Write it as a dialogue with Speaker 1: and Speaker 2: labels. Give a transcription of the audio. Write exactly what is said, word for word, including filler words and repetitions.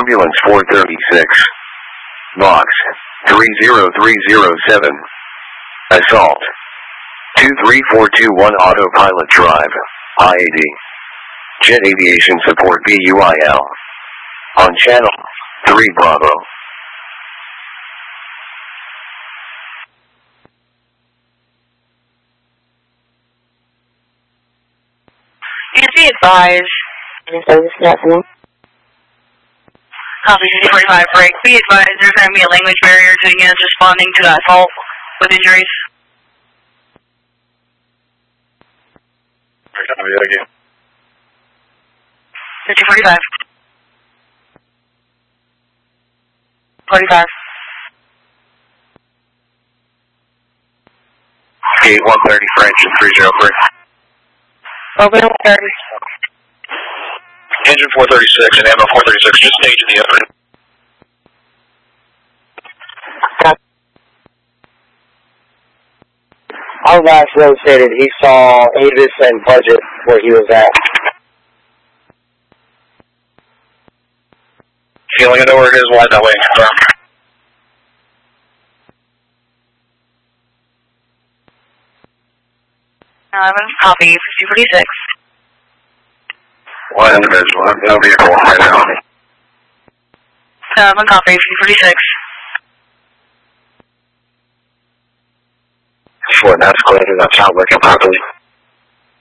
Speaker 1: Ambulance four thirty-six. Box three zero three zero seven. Assault two three four two one Autopilot Drive, I A D. Jet Aviation Support B U I L. On channel three Bravo.
Speaker 2: Please be advised. Service nothing. Copy fifty forty-five break. Be advised there's going to be a language barrier to units responding to that assault with injuries. fifty forty-five. forty-five.
Speaker 1: Gate one thirty French and three zero three.
Speaker 2: Open one thirty.
Speaker 1: Engine four thirty-six and ammo four thirty-six, just stage in the opening.
Speaker 3: Our last note stated he saw Avis and Budget where he was at.
Speaker 1: Feeling I know where it is, wide that way. Confirm.
Speaker 2: eleven, copy, fifty forty-six.
Speaker 1: One individual, no vehicle right now.
Speaker 2: eleven, copy, fifty forty-six.
Speaker 1: Sure, that's clear, that's not working properly.